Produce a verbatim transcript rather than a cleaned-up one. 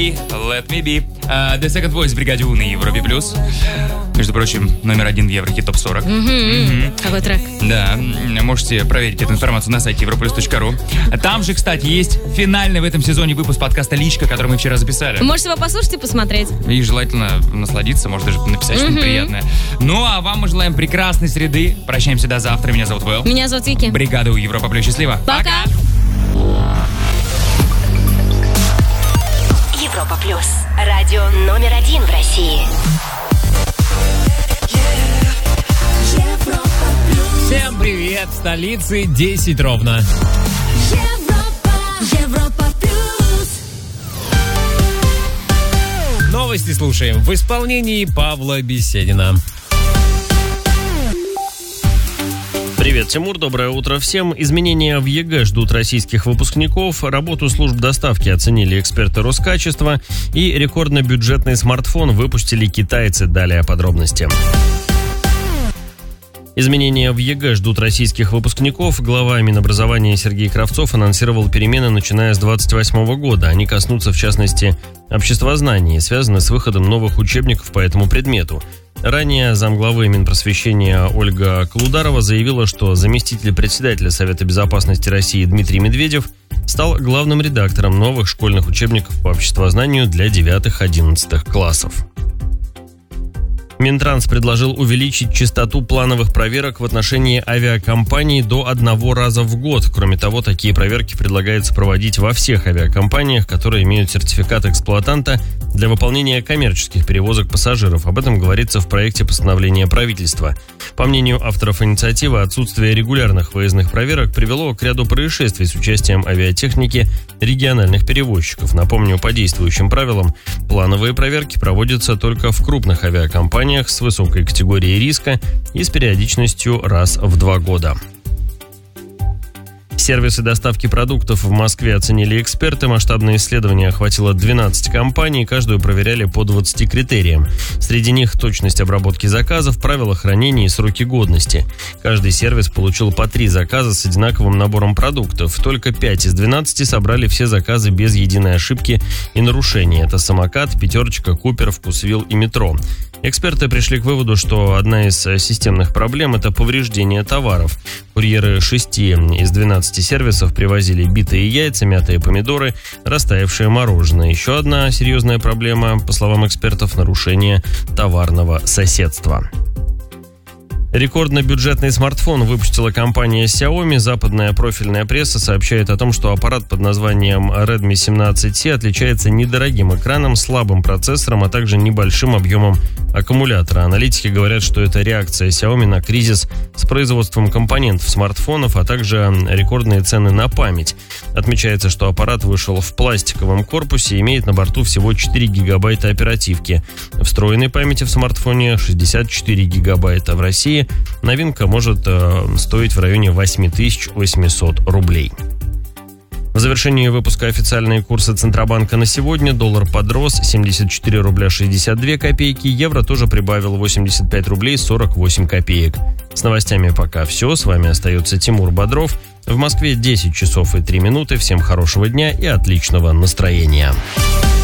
Let me be. Uh, The Second Voice в бригаде У на Европе Плюс. Между прочим, номер один в Еврохит топ сорок. Mm-hmm. Mm-hmm. Какой трек? Да, можете проверить эту информацию на сайте европлюс точка ру. Там же, кстати, есть финальный в этом сезоне выпуск подкаста «Личка», который мы вчера записали. Вы можете его послушать и посмотреть. И желательно насладиться, может даже написать mm-hmm. что-нибудь приятное. Ну, а вам мы желаем прекрасной среды. Прощаемся до завтра. Меня зовут Вэл. Меня зовут Вики. Бригада У Европа Плюс. Счастливо. Пока. Европа Плюс. Радио номер один в России. Всем привет! В столице десять ровно. Европа, Европа Плюс. Новости слушаем в исполнении Павла Беседина. Привет, Тимур, доброе утро всем. Изменения в ЕГЭ ждут российских выпускников, работу служб доставки оценили эксперты Роскачества и рекордно-бюджетный смартфон выпустили китайцы. Далее подробности. Изменения в ЕГЭ ждут российских выпускников. Глава Минобразования Сергей Кравцов анонсировал перемены, начиная с двадцать восьмого года. Они коснутся, в частности, обществознания и связаны с выходом новых учебников по этому предмету. Ранее замглавы Минпросвещения Ольга Клударова заявила, что заместитель председателя Совета безопасности России Дмитрий Медведев стал главным редактором новых школьных учебников по обществознанию для девятых-одиннадцатых классов. Минтранс предложил увеличить частоту плановых проверок в отношении авиакомпаний до одного раза в год. Кроме того, такие проверки предлагается проводить во всех авиакомпаниях, которые имеют сертификат эксплуатанта для выполнения коммерческих перевозок пассажиров. Об этом говорится в проекте постановления правительства. По мнению авторов инициативы, отсутствие регулярных выездных проверок привело к ряду происшествий с участием авиатехники региональных перевозчиков. Напомню, по действующим правилам, плановые проверки проводятся только в крупных авиакомпаниях с высокой категорией риска и с периодичностью раз в два года. Сервисы доставки продуктов в Москве оценили эксперты. Масштабное исследование охватило двенадцать компаний, каждую проверяли по двадцати критериям. Среди них точность обработки заказов, правила хранения и сроки годности. Каждый сервис получил по три заказа с одинаковым набором продуктов. Только пять из двенадцати собрали все заказы без единой ошибки и нарушения. Это «Самокат», «Пятерочка», «Купер», «Вкусвилл» и «Метро». Эксперты пришли к выводу, что одна из системных проблем – это повреждение товаров. Курьеры шести из двенадцати сервисов привозили битые яйца, мятые помидоры, растаявшее мороженое. Еще одна серьезная проблема, по словам экспертов, нарушение товарного соседства. Рекордно-бюджетный смартфон выпустила компания Xiaomi. Западная профильная пресса сообщает о том, что аппарат под названием Redmi семнадцать си отличается недорогим экраном, слабым процессором, а также небольшим объемом аккумулятора. Аналитики говорят, что это реакция Xiaomi на кризис с производством компонентов смартфонов, а также рекордные цены на память. Отмечается, что аппарат вышел в пластиковом корпусе и имеет на борту всего четыре гигабайта оперативки. Встроенной памяти в смартфоне шестьдесят четыре гигабайта. В России новинка может э, стоить в районе восемь тысяч восемьсот рублей. В завершении выпуска официальные курсы Центробанка на сегодня. Доллар подрос семьдесят четыре рубля шестьдесят две копейки. Евро тоже прибавил восемьдесят пять рублей сорок восемь копеек. С новостями пока все. С вами остается Тимур Бодров. В Москве десять часов и три минуты. Всем хорошего дня и отличного настроения.